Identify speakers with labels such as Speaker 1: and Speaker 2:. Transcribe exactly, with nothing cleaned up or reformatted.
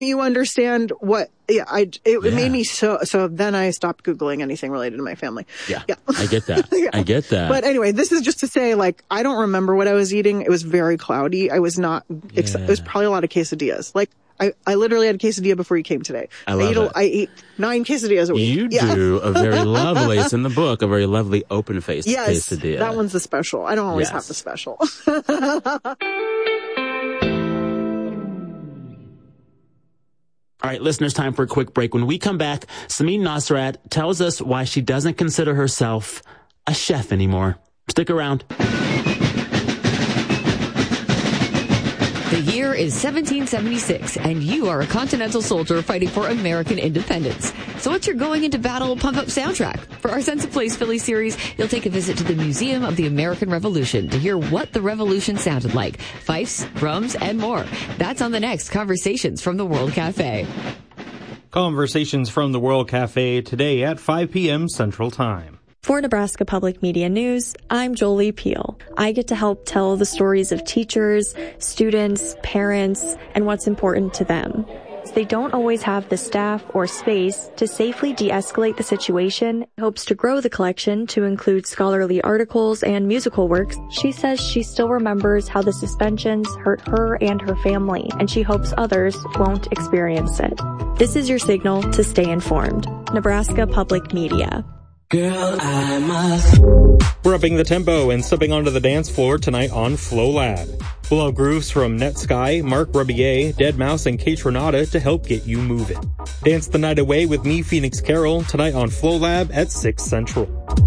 Speaker 1: You understand what, yeah, I, it, it
Speaker 2: Yeah.
Speaker 1: made me so, so then I stopped Googling anything related to my family.
Speaker 2: Yeah.
Speaker 1: Yeah.
Speaker 2: I get that.
Speaker 1: Yeah.
Speaker 2: I get that.
Speaker 1: But anyway, this is just to say, like, I don't remember what I was eating. It was very cloudy. I was not, ex-
Speaker 2: Yeah.
Speaker 1: it was probably a lot of quesadillas. Like, I, I literally had a quesadilla before you came today.
Speaker 2: I love
Speaker 1: ate a,
Speaker 2: it.
Speaker 1: I ate nine quesadillas a week.
Speaker 2: You
Speaker 1: yeah.
Speaker 2: do a very lovely, it's in the book, a very lovely open-faced
Speaker 1: Yes,
Speaker 2: quesadilla.
Speaker 1: that one's the special. I don't always
Speaker 2: Yes.
Speaker 1: have the special.
Speaker 2: All right, listeners, time for a quick break. When we come back, Samin Nosrat tells us why she doesn't consider herself a chef anymore. Stick around.
Speaker 3: The year is seventeen seventy-six, and you are a Continental soldier fighting for American independence. So what's your going into battle pump-up soundtrack? For our Sense of Place Philly series, you'll take a visit to the Museum of the American Revolution to hear what the revolution sounded like. Fifes, drums, and more. That's on the next Conversations from the World Cafe.
Speaker 4: Conversations from the World Cafe today at five p.m. Central Time.
Speaker 5: For Nebraska Public Media News, I'm Jolie Peel. I get to help tell the stories of teachers, students, parents, and what's important to them. They don't always have the staff or space to safely de-escalate the situation. Hopes to grow the collection to include scholarly articles and musical works. She says she still remembers how the suspensions hurt her and her family, and she hopes others won't experience it. This is your signal to stay informed. Nebraska Public Media.
Speaker 6: Girl, I must.
Speaker 4: We're upping the tempo and stepping onto the dance floor tonight on Flow Lab. We'll have grooves from Netsky, Mark Rebier, Deadmau five, and Kate Renata to help get you moving. Dance the night away with me, Phoenix Carroll, tonight on Flow Lab at six Central.